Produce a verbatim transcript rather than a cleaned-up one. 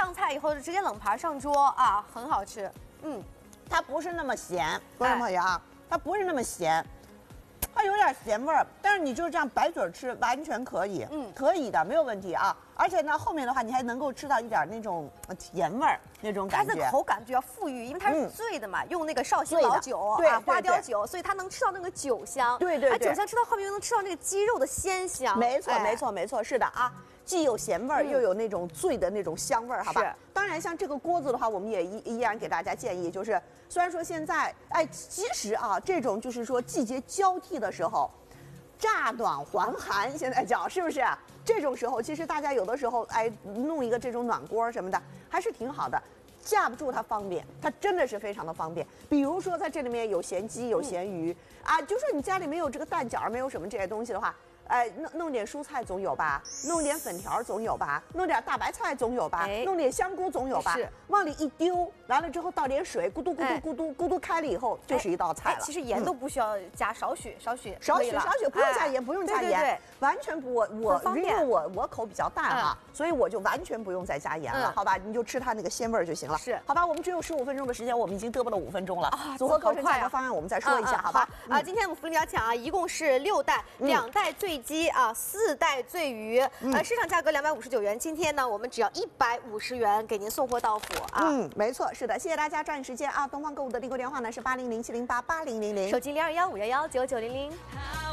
上菜以后就直接冷盘上桌啊，很好吃。嗯， 它不是那么咸，观众朋友啊，它不是那么咸。 它有点咸味儿，但是你就这样白嘴吃完全可以，嗯，可以的，没有问题啊。而且呢，后面的话你还能够吃到一点那种甜味儿那种感觉。 它的口感比较富裕，因为它是醉的嘛，嗯、用那个绍兴老酒对啊，花雕酒，所以它能吃到那个酒香。 对对对， 酒香吃到后面又能吃到那个鸡肉的鲜香。 没错、哎、没错没错，是的啊。 既有咸味儿，又有那种醉的那种香味儿，好吧？是。当然，像这个锅子的话，我们也依依然给大家建议，就是虽然说现在，哎，其实啊，这种就是说季节交替的时候，乍暖还寒，现在叫是不是？这种时候，其实大家有的时候，哎，弄一个这种暖锅什么的，还是挺好的。架不住它方便，它真的是非常的方便。比如说，在这里面有咸鸡，有咸鱼、嗯、啊，就说你家里没有这个蛋饺，没有什么这些东西的话。 哎，弄弄点蔬菜总有吧，弄点粉条总有吧，弄点大白菜总有吧，哎、弄点香菇总有吧，往里一丢，完了之后倒点水，咕嘟咕嘟咕嘟咕嘟开了以后，就是一道菜了。 哎、其实盐都不需要加，少许少许少许少许，不用加盐，不用加盐，对对对完全不。我我因为我我口比较淡啊，嗯、所以我就完全不用再加盐了，嗯、好吧？你就吃它那个鲜味儿就行了。 是， 好吧？我们只有十五分钟的时间，我们已经嘚啵了五分钟了。啊，组合课程价格方案我们再说一下，好吧？ 啊，今天我们福利比较强啊，一共是六袋，两袋醉鸡啊，四。 四袋醉鱼，呃，市场价格两百五十九元，今天呢，我们只要一百五十元给您送货到府啊。 嗯，没错，是的，谢谢大家抓紧时间啊！东方购物的订购电话呢是八零零七零八八零零零， 手机零二幺五幺幺九九零零。